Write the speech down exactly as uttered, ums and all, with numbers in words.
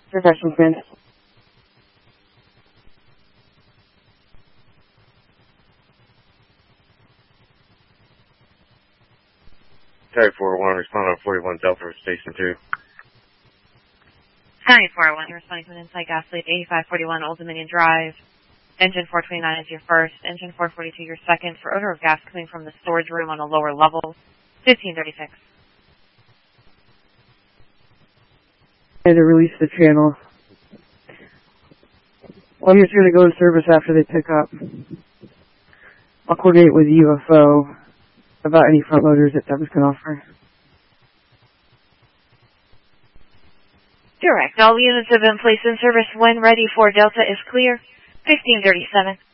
Professional friend. Sky four one, respond on forty-one Delta for Station two. Sky four one, responding to an Insight gas lead, eighty-five forty-one Old Dominion Drive. Engine four twenty-nine is your first, engine four forty-two your second, for odor of gas coming from the storage room on a lower level, fifteen thirty-six. And to release the channel. Well, I'm just going to go to service after they pick up. I'll coordinate with U F O about any front loaders that Douglas can offer. Direct. All units have been placed in service when ready for Delta is clear. fifteen thirty-seven.